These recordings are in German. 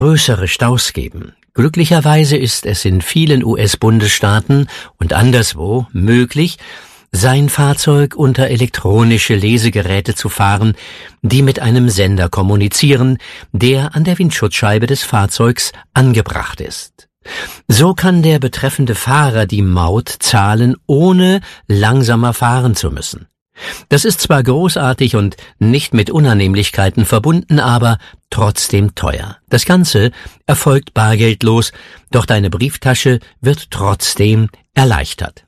größere Staus geben. Glücklicherweise ist es in vielen US-Bundesstaaten und anderswo möglich, sein Fahrzeug unter elektronische Lesegeräte zu fahren, die mit einem Sender kommunizieren, der an der Windschutzscheibe des Fahrzeugs angebracht ist. So kann der betreffende Fahrer die Maut zahlen, ohne langsamer fahren zu müssen. Das ist zwar großartig und nicht mit Unannehmlichkeiten verbunden, aber trotzdem teuer. Das Ganze erfolgt bargeldlos, doch deine Brieftasche wird trotzdem erleichtert.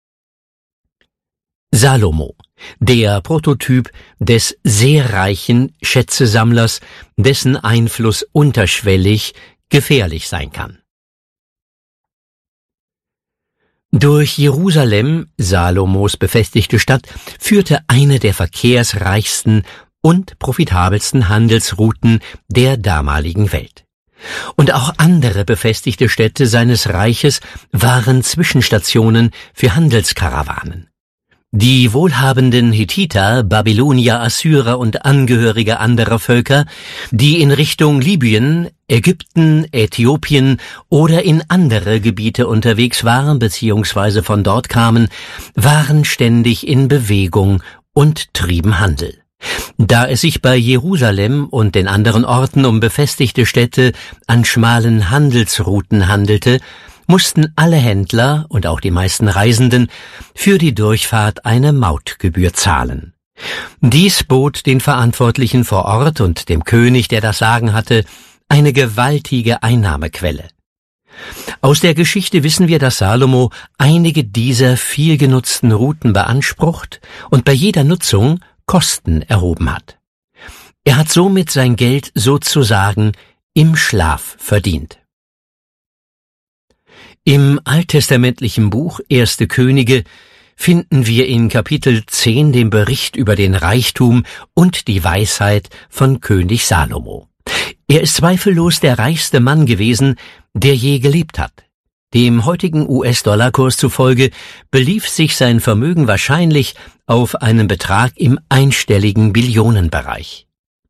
Salomo, der Prototyp des sehr reichen Schätzesammlers, dessen Einfluss unterschwellig gefährlich sein kann. Durch Jerusalem, Salomos befestigte Stadt, führte eine der verkehrsreichsten und profitabelsten Handelsrouten der damaligen Welt. Und auch andere befestigte Städte seines Reiches waren Zwischenstationen für Handelskarawanen. Die wohlhabenden Hethiter, Babylonier, Assyrer und Angehörige anderer Völker, die in Richtung Libyen, Ägypten, Äthiopien oder in andere Gebiete unterwegs waren bzw. von dort kamen, waren ständig in Bewegung und trieben Handel. Da es sich bei Jerusalem und den anderen Orten um befestigte Städte an schmalen Handelsrouten handelte, mussten alle Händler und auch die meisten Reisenden für die Durchfahrt eine Mautgebühr zahlen. Dies bot den Verantwortlichen vor Ort und dem König, der das Sagen hatte, eine gewaltige Einnahmequelle. Aus der Geschichte wissen wir, dass Salomo einige dieser viel genutzten Routen beansprucht und bei jeder Nutzung Kosten erhoben hat. Er hat somit sein Geld sozusagen im Schlaf verdient. Im alttestamentlichen Buch 1. Könige finden wir in Kapitel 10 den Bericht über den Reichtum und die Weisheit von König Salomo. Er ist zweifellos der reichste Mann gewesen, der je gelebt hat. Dem heutigen US-Dollar-Kurs zufolge belief sich sein Vermögen wahrscheinlich auf einen Betrag im einstelligen Billionenbereich.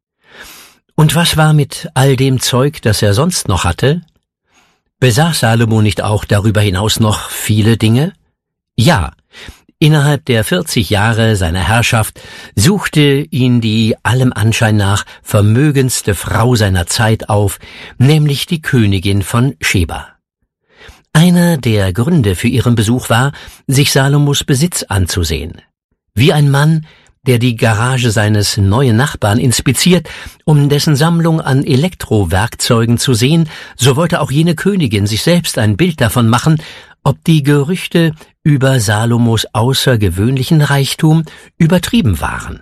Und was war mit all dem Zeug, das er sonst noch hatte? Besaß Salomo nicht auch darüber hinaus noch viele Dinge? Ja, innerhalb der 40 Jahre seiner Herrschaft suchte ihn die allem Anschein nach vermögendste Frau seiner Zeit auf, nämlich die Königin von Scheba. Einer der Gründe für ihren Besuch war, sich Salomos Besitz anzusehen. Wie ein Mann, der die Garage seines neuen Nachbarn inspiziert, um dessen Sammlung an Elektrowerkzeugen zu sehen, so wollte auch jene Königin sich selbst ein Bild davon machen, ob die Gerüchte über Salomos außergewöhnlichen Reichtum übertrieben waren.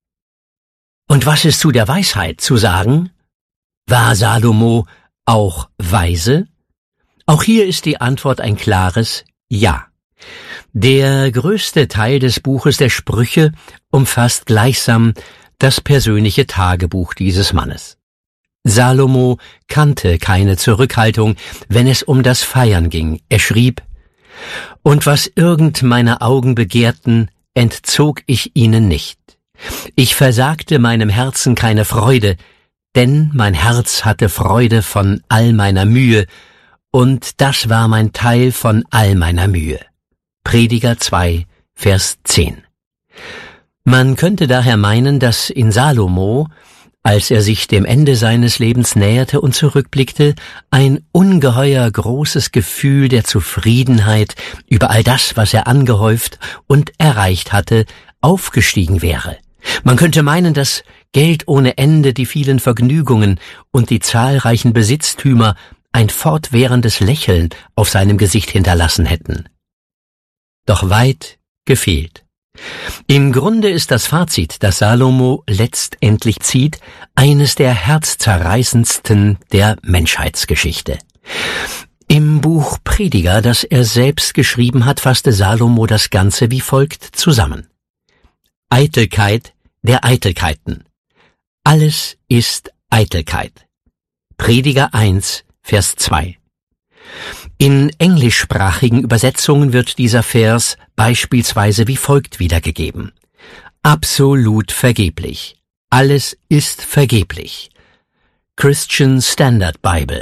Und was ist zu der Weisheit zu sagen? War Salomo auch weise? Auch hier ist die Antwort ein klares Ja. Der größte Teil des Buches der Sprüche umfasst gleichsam das persönliche Tagebuch dieses Mannes. Salomo kannte keine Zurückhaltung, wenn es um das Feiern ging. Er schrieb: Und was irgend meine Augen begehrten, entzog ich ihnen nicht. Ich versagte meinem Herzen keine Freude, denn mein Herz hatte Freude von all meiner Mühe, und das war mein Teil von all meiner Mühe. Prediger 2, Vers 10. Man könnte daher meinen, dass in Salomo, als er sich dem Ende seines Lebens näherte und zurückblickte, ein ungeheuer großes Gefühl der Zufriedenheit über all das, was er angehäuft und erreicht hatte, aufgestiegen wäre. Man könnte meinen, dass Geld ohne Ende, die vielen Vergnügungen und die zahlreichen Besitztümer ein fortwährendes Lächeln auf seinem Gesicht hinterlassen hätten. Doch weit gefehlt. Im Grunde ist das Fazit, das Salomo letztendlich zieht, eines der herzzerreißendsten der Menschheitsgeschichte. Im Buch Prediger, das er selbst geschrieben hat, fasste Salomo das Ganze wie folgt zusammen: Eitelkeit der Eitelkeiten. Alles ist Eitelkeit. Prediger 1, Vers 2. In englischsprachigen Übersetzungen wird dieser Vers beispielsweise wie folgt wiedergegeben: Absolut vergeblich. Alles ist vergeblich. Christian Standard Bible.